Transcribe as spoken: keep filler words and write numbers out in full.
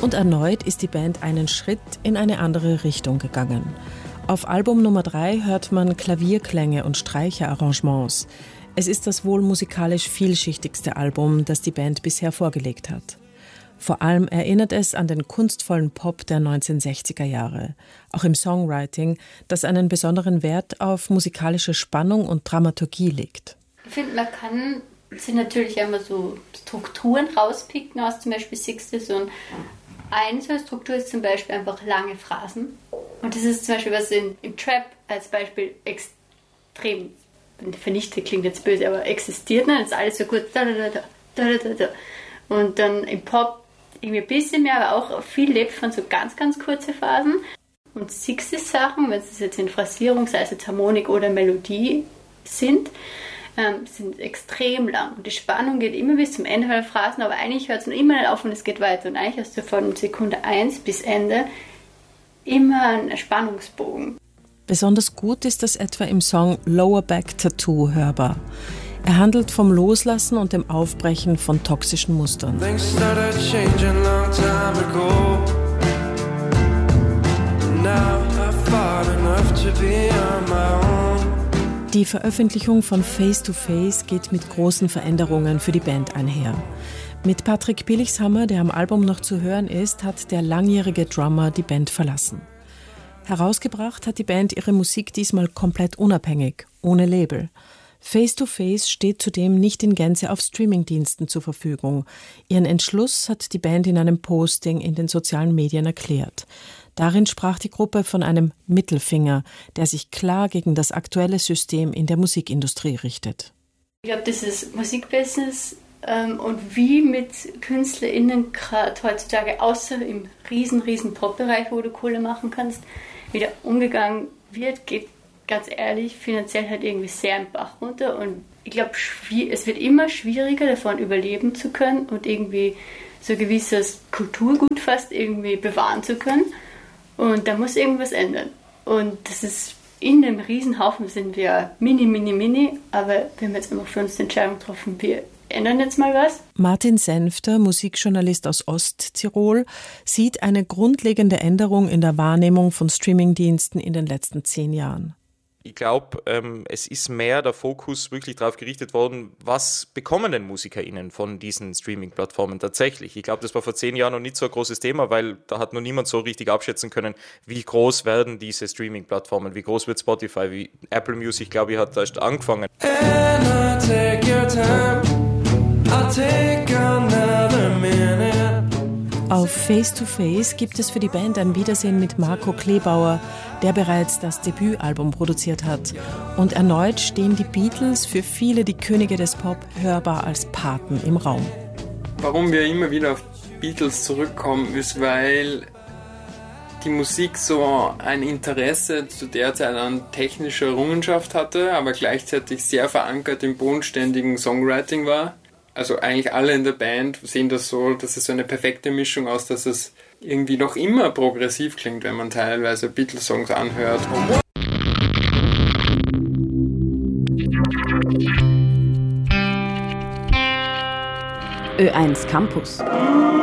Und erneut ist die Band einen Schritt in eine andere Richtung gegangen. Auf Album Nummer drei hört man Klavierklänge und Streicherarrangements. Es ist das wohl musikalisch vielschichtigste Album, das die Band bisher vorgelegt hat. Vor allem erinnert es an den kunstvollen Pop der neunzehnhundertsechziger Jahre. Auch im Songwriting, das einen besonderen Wert auf musikalische Spannung und Dramaturgie legt. Ich finde, man kann sich natürlich einmal so Strukturen rauspicken aus zum Beispiel Sixties. Und eine so eine Struktur ist zum Beispiel einfach lange Phrasen. Und das ist zum Beispiel, was in, im Trap als Beispiel extrem vernichtet, klingt jetzt böse, aber existiert. Ne? Das ist alles so kurz. Da, da, da, da, da, da. Und dann im Pop irgendwie ein bisschen mehr, aber auch viel lebt von so ganz, ganz kurzen Phasen. Und Sixties-Sachen, wenn es jetzt in Phrasierung, sei es jetzt Harmonik oder Melodie sind, ähm, sind extrem lang. Und die Spannung geht immer bis zum Ende der Phrasen, aber eigentlich hört es noch immer nicht auf und es geht weiter. Und eigentlich hast du von Sekunde eins bis Ende immer einen Spannungsbogen. Besonders gut ist das etwa im Song Lower Back Tattoo hörbar. Er handelt vom Loslassen und dem Aufbrechen von toxischen Mustern. Die Veröffentlichung von Face to Face geht mit großen Veränderungen für die Band einher. Mit Patrick Pilichshammer, der am Album noch zu hören ist, hat der langjährige Drummer die Band verlassen. Herausgebracht hat die Band ihre Musik diesmal komplett unabhängig, ohne Label. Face to Face steht zudem nicht in Gänze auf Streamingdiensten zur Verfügung. Ihren Entschluss hat die Band in einem Posting in den sozialen Medien erklärt. Darin sprach die Gruppe von einem Mittelfinger, der sich klar gegen das aktuelle System in der Musikindustrie richtet. Ich glaube, dieses Musikbusiness ähm, und wie mit KünstlerInnen gerade heutzutage, außer im riesen, riesen Pop-Bereich, wo du Kohle machen kannst, wieder umgegangen wird, geht ganz ehrlich, finanziell halt irgendwie sehr im Bach runter und ich glaube, es wird immer schwieriger, davon überleben zu können und irgendwie so ein gewisses Kulturgut fast irgendwie bewahren zu können und da muss irgendwas ändern und das ist in dem Riesenhaufen sind wir mini, mini, mini, aber wir haben jetzt einfach für uns die Entscheidung getroffen, wir ändern jetzt mal was. Martin Senfter, Musikjournalist aus Osttirol, sieht eine grundlegende Änderung in der Wahrnehmung von Streamingdiensten in den letzten zehn Jahren. Ich glaube, ähm, es ist mehr der Fokus wirklich darauf gerichtet worden, was bekommen denn MusikerInnen von diesen Streaming-Plattformen tatsächlich. Ich glaube, das war vor zehn Jahren noch nicht so ein großes Thema, weil da hat noch niemand so richtig abschätzen können, wie groß werden diese Streaming-Plattformen, wie groß wird Spotify, wie Apple Music, glaube ich, hat da erst angefangen. And I take your time, I'll take another minute. Auf Face to Face gibt es für die Band ein Wiedersehen mit Marco Klebauer, der bereits das Debütalbum produziert hat. Und erneut stehen die Beatles, für viele die Könige des Pop, hörbar als Paten im Raum. Warum wir immer wieder auf Beatles zurückkommen, ist, weil die Musik so ein Interesse zu der Zeit an technischer Errungenschaft hatte, aber gleichzeitig sehr verankert im bodenständigen Songwriting war. Also eigentlich alle in der Band sehen das so, dass es so eine perfekte Mischung aus, dass es irgendwie noch immer progressiv klingt, wenn man teilweise Beatles-Songs anhört. Ö eins Campus.